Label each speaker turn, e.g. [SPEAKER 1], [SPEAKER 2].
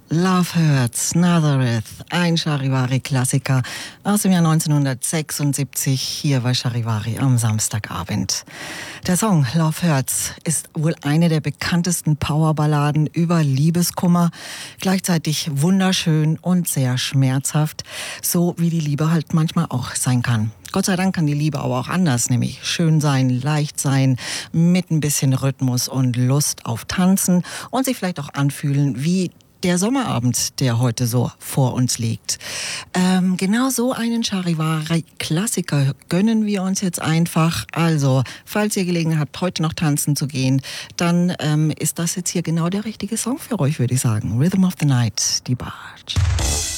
[SPEAKER 1] Love Hurts, Nazareth, ein Charivari-Klassiker aus dem Jahr 1976 hier bei Charivari am Samstagabend. Der Song Love Hurts ist wohl eine der bekanntesten Powerballaden über Liebeskummer, gleichzeitig wunderschön und sehr schmerzhaft, so wie die Liebe halt manchmal auch sein kann. Gott sei Dank kann die Liebe aber auch anders, nämlich schön sein, leicht sein, mit ein bisschen Rhythmus und Lust auf Tanzen und sich vielleicht auch anfühlen wie der Sommerabend, der heute so vor uns liegt. Genau so einen Charivari-Klassiker gönnen wir uns jetzt einfach. Also, falls ihr Gelegenheit habt, heute noch tanzen zu gehen, dann ist das jetzt hier genau der richtige Song für euch, würde ich sagen. Rhythm of the Night, die Barge.